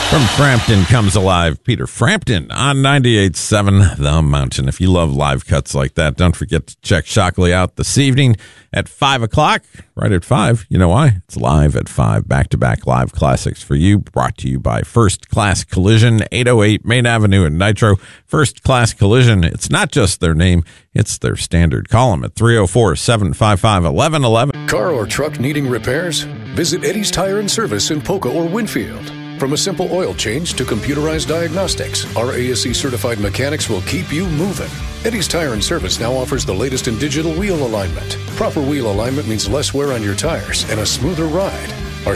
From Frampton Comes Alive, Peter Frampton on 98.7 The Mountain. If you love live cuts like that, don't forget to check Shockley out this evening at 5 o'clock, right at 5. You know why? It's live at 5. Back-to-back live classics for you, brought to you by First Class Collision, 808 Main Avenue in Nitro. First Class Collision, it's not just their name, it's their standard. Call them at 304-755-1111. Car or truck needing repairs? Visit Eddie's Tire and Service in Polka or Winfield. From a simple oil change to computerized diagnostics, our ASE-certified mechanics will keep you moving. Eddie's Tire and Service now offers the latest in digital wheel alignment. Proper wheel alignment means less wear on your tires and a smoother ride.